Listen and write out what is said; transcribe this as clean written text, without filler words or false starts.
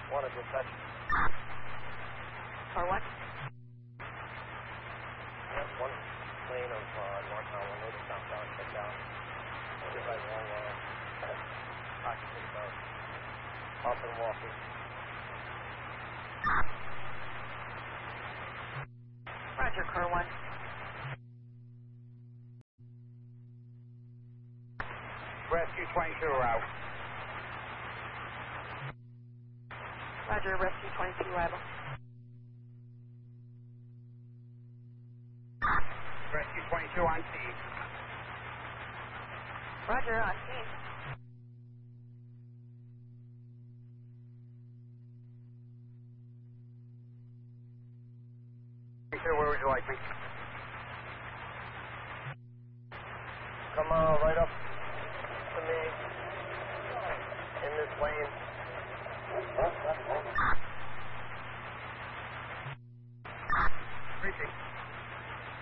One of dispatch. Car 1? Yep, one lane of northbound, one loaded southbound, check down. Just like long occupant about up and walking. Roger, Car 1. Rescue 22 out. Roger, Rescue 22 arrival. Rescue 22 on scene. Roger, on scene. Where would you like me? Come right up to me in this lane. Appreciate it.